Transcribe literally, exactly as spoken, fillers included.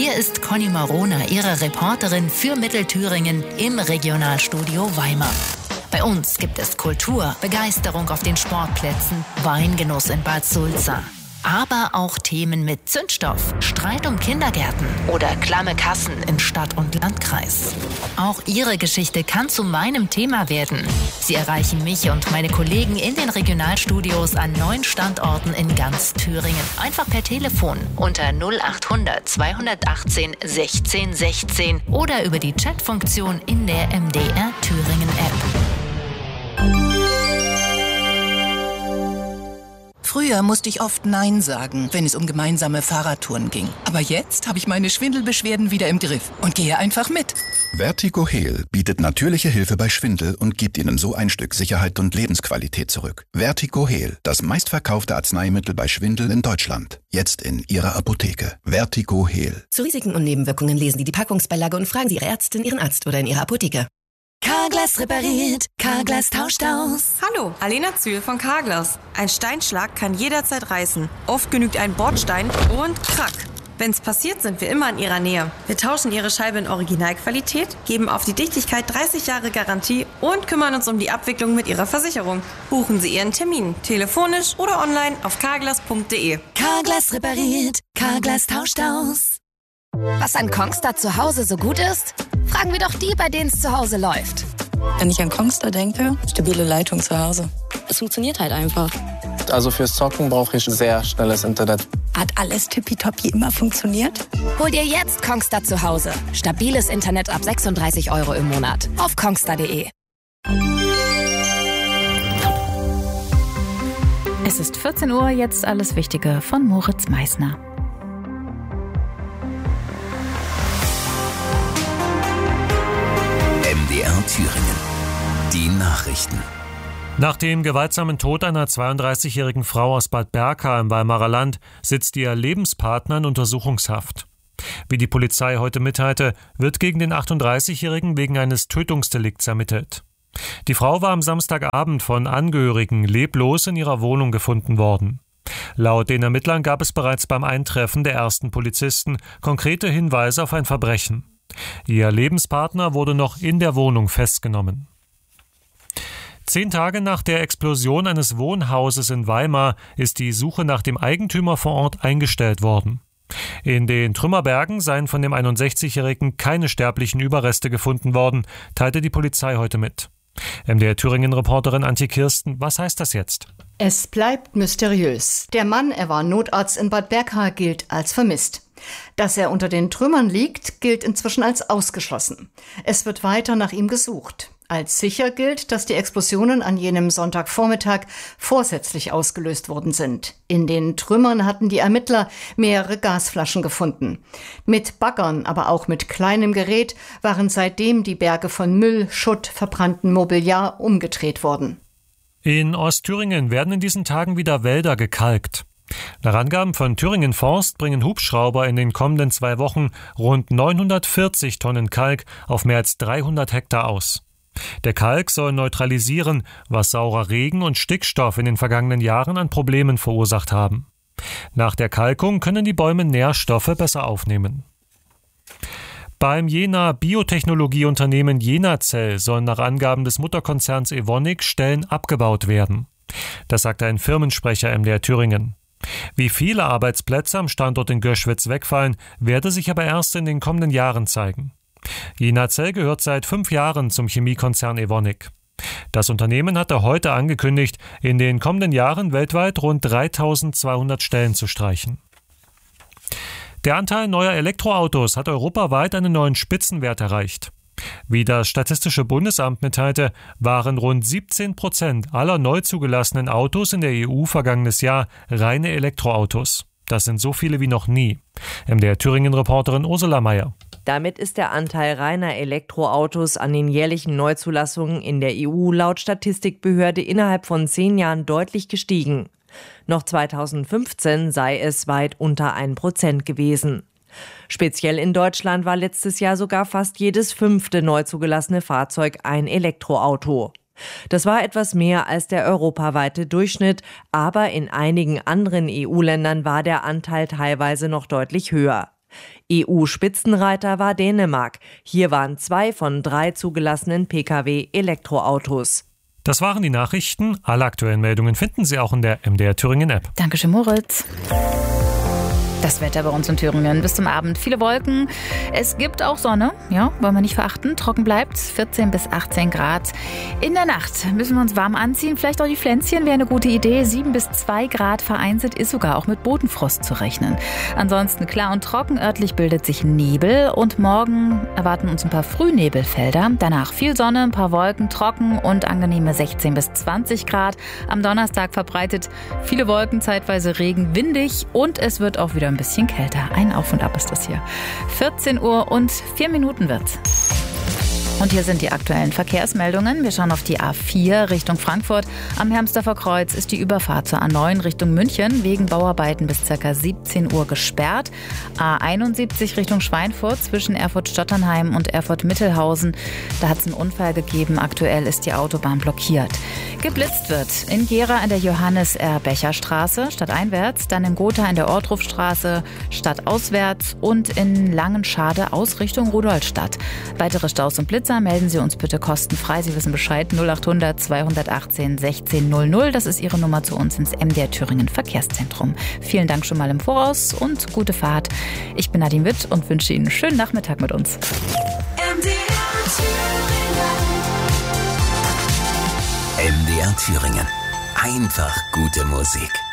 Hier ist Conny Marona, Ihre Reporterin für Mittelthüringen im Regionalstudio Weimar. Bei uns gibt es Kultur, Begeisterung auf den Sportplätzen, Weingenuss in Bad Sulza. Aber auch Themen mit Zündstoff, Streit um Kindergärten oder klamme Kassen in Stadt und Landkreis. Auch Ihre Geschichte kann zu meinem Thema werden. Sie erreichen mich und meine Kollegen in den Regionalstudios an neun Standorten in ganz Thüringen. Einfach per Telefon unter null achthundert zweihundertachtzehn sechzehn sechzehn oder über die Chatfunktion in der M D R Thüringen App. Früher musste ich oft Nein sagen, wenn es um gemeinsame Fahrradtouren ging. Aber jetzt habe ich meine Schwindelbeschwerden wieder im Griff und gehe einfach mit. Vertigo-Heal bietet natürliche Hilfe bei Schwindel und gibt Ihnen so ein Stück Sicherheit und Lebensqualität zurück. Vertigo-Heal, das meistverkaufte Arzneimittel bei Schwindel in Deutschland. Jetzt in Ihrer Apotheke. Vertigo-Heal. Zu Risiken und Nebenwirkungen lesen Sie die Packungsbeilage und fragen Sie Ihre Ärztin, Ihren Arzt oder in Ihrer Apotheke. Carglass repariert, Carglass tauscht aus. Hallo, Alena Zühl von Carglass. Ein Steinschlag kann jederzeit reißen. Oft genügt ein Bordstein und krack. Wenn's passiert, sind wir immer in Ihrer Nähe. Wir tauschen Ihre Scheibe in Originalqualität, geben auf die Dichtigkeit dreißig Jahre Garantie und kümmern uns um die Abwicklung mit Ihrer Versicherung. Buchen Sie Ihren Termin, telefonisch oder online auf carglass punkt de. Carglass repariert, Carglass tauscht aus. Was an Kongstar zu Hause so gut ist? Fragen wir doch die, bei denen es zu Hause läuft. Wenn ich an Kongstar denke, stabile Leitung zu Hause. Es funktioniert halt einfach. Also fürs Zocken brauche ich sehr schnelles Internet. Hat alles tippitoppi immer funktioniert? Hol dir jetzt Kongstar zu Hause. Stabiles Internet ab sechsunddreißig Euro im Monat. Auf kongstar punkt de. Es ist vierzehn Uhr, jetzt alles Wichtige von Moritz Meissner. M D R Thüringen. Die Nachrichten. Nach dem gewaltsamen Tod einer zweiunddreißigjährigen Frau aus Bad Berka im Weimarer Land sitzt ihr Lebenspartner in Untersuchungshaft. Wie die Polizei heute mitteilte, wird gegen den achtunddreißigjährigen wegen eines Tötungsdelikts ermittelt. Die Frau war am Samstagabend von Angehörigen leblos in ihrer Wohnung gefunden worden. Laut den Ermittlern gab es bereits beim Eintreffen der ersten Polizisten konkrete Hinweise auf ein Verbrechen. Ihr Lebenspartner wurde noch in der Wohnung festgenommen. Zehn Tage nach der Explosion eines Wohnhauses in Weimar ist die Suche nach dem Eigentümer vor Ort eingestellt worden. In den Trümmerbergen seien von dem einundsechzigjährigen keine sterblichen Überreste gefunden worden, teilte die Polizei heute mit. M D R Thüringen-Reporterin Antje Kirsten, was heißt das jetzt? Es bleibt mysteriös. Der Mann, er war Notarzt in Bad Berka, gilt als vermisst. Dass er unter den Trümmern liegt, gilt inzwischen als ausgeschlossen. Es wird weiter nach ihm gesucht. Als sicher gilt, dass die Explosionen an jenem Sonntagvormittag vorsätzlich ausgelöst worden sind. In den Trümmern hatten die Ermittler mehrere Gasflaschen gefunden. Mit Baggern, aber auch mit kleinem Gerät waren seitdem die Berge von Müll, Schutt, verbranntem Mobiliar umgedreht worden. In Ostthüringen werden in diesen Tagen wieder Wälder gekalkt. Nach Angaben von Thüringen Forst bringen Hubschrauber in den kommenden zwei Wochen rund neunhundertvierzig Tonnen Kalk auf mehr als dreihundert Hektar aus. Der Kalk soll neutralisieren, was saurer Regen und Stickstoff in den vergangenen Jahren an Problemen verursacht haben. Nach der Kalkung können die Bäume Nährstoffe besser aufnehmen. Beim Jenaer Biotechnologieunternehmen Jenacell sollen nach Angaben des Mutterkonzerns Evonik Stellen abgebaut werden. Das sagte ein Firmensprecher M D R Thüringen. Wie viele Arbeitsplätze am Standort in Göschwitz wegfallen, werde sich aber erst in den kommenden Jahren zeigen. Jenacell gehört seit fünf Jahren zum Chemiekonzern Evonik. Das Unternehmen hatte heute angekündigt, in den kommenden Jahren weltweit rund dreitausendzweihundert Stellen zu streichen. Der Anteil neuer Elektroautos hat europaweit einen neuen Spitzenwert erreicht. Wie das Statistische Bundesamt mitteilte, waren rund siebzehn Prozent aller neu zugelassenen Autos in der E U vergangenes Jahr reine Elektroautos. Das sind so viele wie noch nie. M D R Thüringen-Reporterin Ursula Mayer. Damit ist der Anteil reiner Elektroautos an den jährlichen Neuzulassungen in der E U laut Statistikbehörde innerhalb von zehn Jahren deutlich gestiegen. Noch zweitausendfünfzehn sei es weit unter ein Prozent gewesen. Speziell in Deutschland war letztes Jahr sogar fast jedes fünfte neu zugelassene Fahrzeug ein Elektroauto. Das war etwas mehr als der europaweite Durchschnitt, aber in einigen anderen E U-Ländern war der Anteil teilweise noch deutlich höher. E U-Spitzenreiter war Dänemark. Hier waren zwei von drei zugelassenen Pkw-Elektroautos. Das waren die Nachrichten. Alle aktuellen Meldungen finden Sie auch in der M D R Thüringen-App. Dankeschön, Moritz. Das Wetter bei uns in Thüringen. Bis zum Abend viele Wolken. Es gibt auch Sonne, ja, wollen wir nicht verachten. Trocken bleibt, vierzehn bis achtzehn Grad. In der Nacht müssen wir uns warm anziehen. Vielleicht auch die Pflänzchen wäre eine gute Idee. sieben bis zwei Grad vereinzelt ist sogar auch mit Bodenfrost zu rechnen. Ansonsten klar und trocken. Örtlich bildet sich Nebel. Und morgen erwarten uns ein paar Frühnebelfelder. Danach viel Sonne, ein paar Wolken, trocken und angenehme sechzehn bis zwanzig Grad. Am Donnerstag verbreitet viele Wolken, zeitweise Regen, windig und es wird auch wieder ein bisschen kälter. Ein Auf und Ab ist das hier. vierzehn Uhr und vier Minuten wird's. Und hier sind die aktuellen Verkehrsmeldungen. Wir schauen auf die A vier Richtung Frankfurt. Am Hermsdorfer Kreuz ist die Überfahrt zur A neun Richtung München wegen Bauarbeiten bis ca. siebzehn Uhr gesperrt. A einundsiebzig Richtung Schweinfurt zwischen Erfurt-Stotternheim und Erfurt-Mittelhausen. Da hat es einen Unfall gegeben. Aktuell ist die Autobahn blockiert. Geblitzt wird in Gera in der Johannes-R-Becher-Straße stadteinwärts, dann in Gotha in der Ortrufstraße stadtauswärts und in Langenschade aus Richtung Rudolstadt. Weitere Staus und Blitzer melden Sie uns bitte kostenfrei. Sie wissen Bescheid. null achthundert zweihundertachtzehn sechzehn null null. Das ist Ihre Nummer zu uns ins M D R Thüringen Verkehrszentrum. Vielen Dank schon mal im Voraus und gute Fahrt. Ich bin Nadine Witt und wünsche Ihnen einen schönen Nachmittag mit uns. M D R Thüringen. M D R Thüringen. Einfach gute Musik.